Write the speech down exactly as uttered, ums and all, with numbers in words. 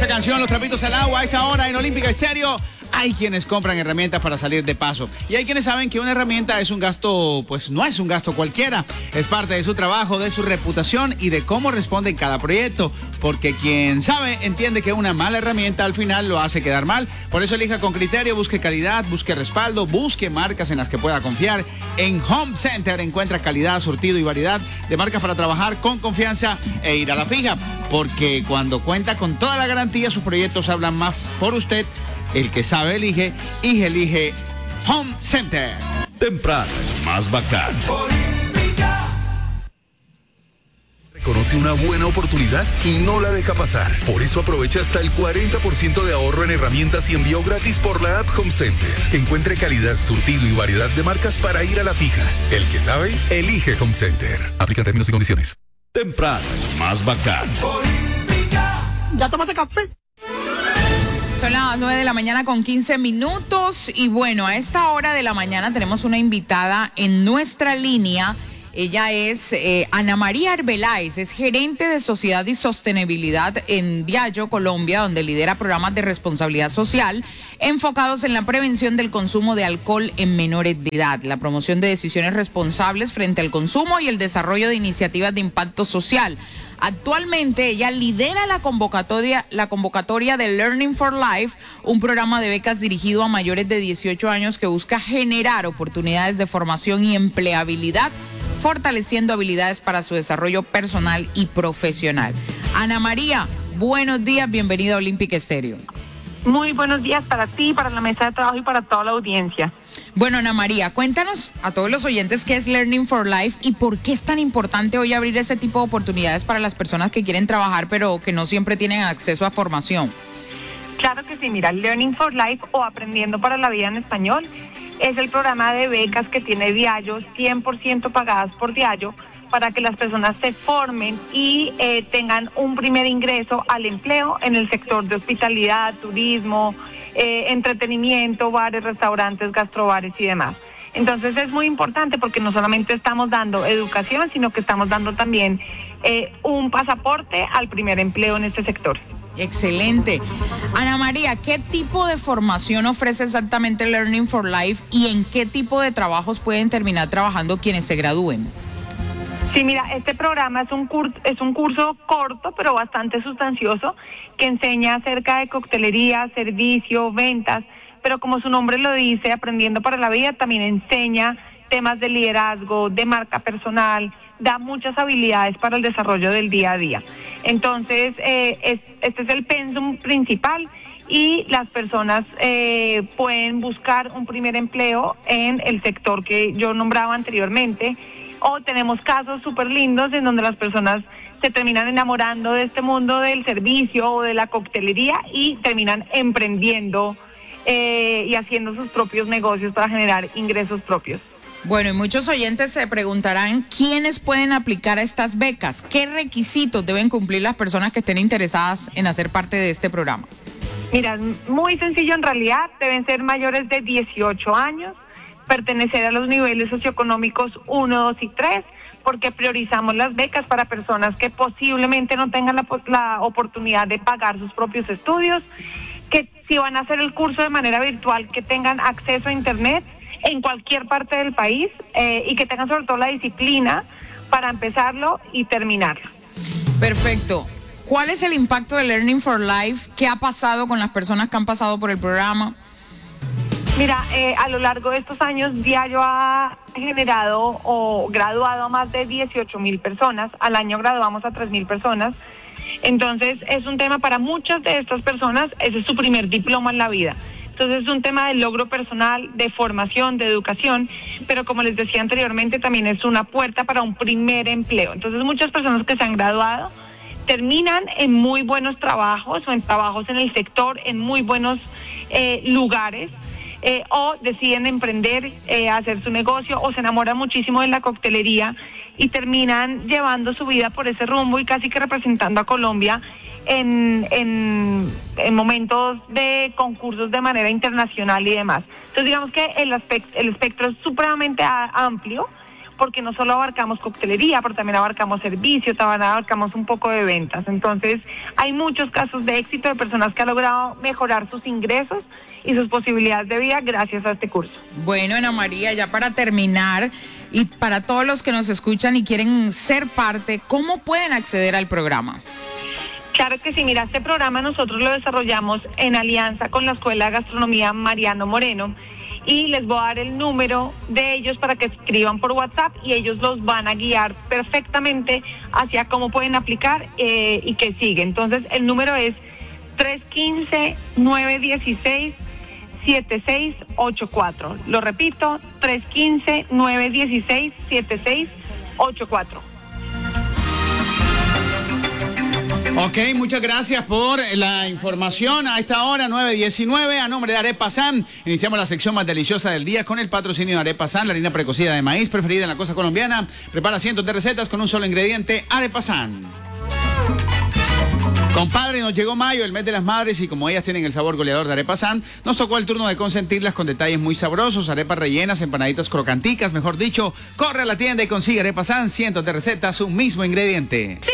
esa canción, Los Trapitos al Agua, a esa hora en Olímpica Estéreo. Hay quienes compran herramientas para salir de paso y hay quienes saben que una herramienta es un gasto, pues no es un gasto cualquiera, es parte de su trabajo, de su reputación y de cómo responde en cada proyecto, porque quien sabe entiende que una mala herramienta al final lo hace quedar mal. Por eso elija con criterio, busque calidad, busque respaldo, busque marcas en las que pueda confiar. En Home Center encuentra calidad, surtido y variedad de marcas para trabajar con confianza e ir a la fija, porque cuando cuenta con toda la garantía, sus proyectos hablan más por usted. El que sabe elige y elige Home Center. Temprano es más bacán. Reconoce una buena oportunidad y no la deja pasar. Por eso aprovecha hasta el cuarenta por ciento de ahorro en herramientas y envío gratis por la app Home Center. Encuentre calidad, surtido y variedad de marcas para ir a la fija. El que sabe, elige Home Center. Aplica términos y condiciones. Temprano es más bacán. ¿Ya tomaste café? Son las nueve de la mañana con quince minutos y bueno, a esta hora de la mañana tenemos una invitada en nuestra línea. Ella es eh, Ana María Arbeláez, es gerente de Sociedad y Sostenibilidad en Diageo, Colombia, donde lidera programas de responsabilidad social enfocados en la prevención del consumo de alcohol en menores de edad, la promoción de decisiones responsables frente al consumo y el desarrollo de iniciativas de impacto social. Actualmente ella lidera la convocatoria, la convocatoria de Learning for Life, un programa de becas dirigido a mayores de dieciocho años que busca generar oportunidades de formación y empleabilidad, fortaleciendo habilidades para su desarrollo personal y profesional. Ana María, buenos días, bienvenida a Olímpica Estéreo. Muy buenos días para ti, para la mesa de trabajo y para toda la audiencia. Bueno, Ana María, cuéntanos a todos los oyentes qué es Learning for Life y por qué es tan importante hoy abrir ese tipo de oportunidades para las personas que quieren trabajar pero que no siempre tienen acceso a formación. Claro que sí, mira, Learning for Life o Aprendiendo para la Vida en español es el programa de becas que tiene Diageo, cien por ciento pagadas por Diageo, para que las personas se formen y eh, tengan un primer ingreso al empleo en el sector de hospitalidad, turismo, eh, entretenimiento, bares, restaurantes, gastrobares y demás. Entonces es muy importante porque no solamente estamos dando educación, sino que estamos dando también eh, un pasaporte al primer empleo en este sector. Excelente. Ana María, ¿qué tipo de formación ofrece exactamente Learning for Life y en qué tipo de trabajos pueden terminar trabajando quienes se gradúen? Sí, mira, este programa es un curso, es un curso corto, pero bastante sustancioso, que enseña acerca de coctelería, servicio, ventas, pero como su nombre lo dice, Aprendiendo para la Vida, también enseña temas de liderazgo, de marca personal, da muchas habilidades para el desarrollo del día a día. Entonces, eh, es, este es el pensum principal y las personas eh, pueden buscar un primer empleo en el sector que yo nombraba anteriormente, o tenemos casos súper lindos en donde las personas se terminan enamorando de este mundo del servicio o de la coctelería y terminan emprendiendo eh, y haciendo sus propios negocios para generar ingresos propios. Bueno, y muchos oyentes se preguntarán quiénes pueden aplicar a estas becas, qué requisitos deben cumplir las personas que estén interesadas en hacer parte de este programa. Mira, muy sencillo en realidad, deben ser mayores de dieciocho años, pertenecer a los niveles socioeconómicos uno, dos y tres, porque priorizamos las becas para personas que posiblemente no tengan la, la oportunidad de pagar sus propios estudios, que si van a hacer el curso de manera virtual, que tengan acceso a internet en cualquier parte del país eh, y que tengan sobre todo la disciplina para empezarlo y terminarlo. Perfecto. ¿Cuál es el impacto de Learning for Life? ¿Qué ha pasado con las personas que han pasado por el programa? Mira, eh, a lo largo de estos años, Diageo ha generado o graduado a más de dieciocho mil personas. Al año graduamos a tres mil personas. Entonces, es un tema para muchas de estas personas, ese es su primer diploma en la vida. Entonces, es un tema de logro personal, de formación, de educación, pero como les decía anteriormente, también es una puerta para un primer empleo. Entonces, muchas personas que se han graduado terminan en muy buenos trabajos o en trabajos en el sector, en muy buenos eh, lugares. Eh, o deciden emprender, eh, hacer su negocio, o se enamoran muchísimo de la coctelería y terminan llevando su vida por ese rumbo y casi que representando a Colombia en, en, en momentos de concursos de manera internacional y demás. Entonces digamos que el, aspect, el espectro es supremamente a, amplio, porque no solo abarcamos coctelería, pero también abarcamos servicio, también abarcamos un poco de ventas. Entonces, hay muchos casos de éxito de personas que han logrado mejorar sus ingresos y sus posibilidades de vida gracias a este curso. Bueno, Ana María, ya para terminar, y para todos los que nos escuchan y quieren ser parte, ¿cómo pueden acceder al programa? Claro que sí, mira, este programa nosotros lo desarrollamos en alianza con la Escuela de Gastronomía Mariano Moreno, y les voy a dar el número de ellos para que escriban por WhatsApp y ellos los van a guiar perfectamente hacia cómo pueden aplicar eh, y qué sigue. Entonces, el número es tres uno cinco, nueve uno seis, siete seis ocho cuatro. Lo repito, tres uno cinco, nueve uno seis, siete seis ocho cuatro. Ok, muchas gracias por la información. A esta hora, nueve diecinueve, a nombre de Arepa San, iniciamos la sección más deliciosa del día con el patrocinio de Arepa San, la harina precocida de maíz preferida en la costa colombiana. Prepara cientos de recetas con un solo ingrediente, Arepa San. Compadre, nos llegó mayo, el mes de las madres, y como ellas tienen el sabor goleador de Arepa San, nos tocó el turno de consentirlas con detalles muy sabrosos, arepas rellenas, empanaditas crocanticas, mejor dicho. Corre a la tienda y consigue Arepa San, cientos de recetas, un mismo ingrediente. Sí.